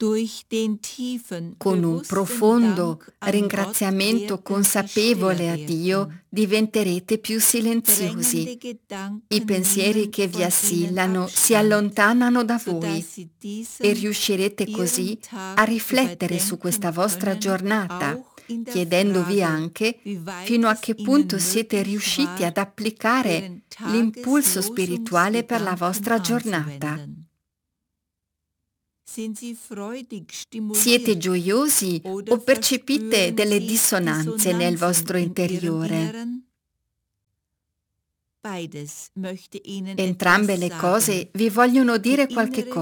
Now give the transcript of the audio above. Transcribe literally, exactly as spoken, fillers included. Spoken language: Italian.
Con un profondo ringraziamento consapevole a Dio diventerete più silenziosi. I pensieri che vi assillano si allontanano da voi e riuscirete così a riflettere su questa vostra giornata, chiedendovi anche fino a che punto siete riusciti ad applicare l'impulso spirituale per la vostra giornata. Siete gioiosi o percepite delle dissonanze nel vostro interiore? Entrambe le cose vi vogliono dire qualche cosa.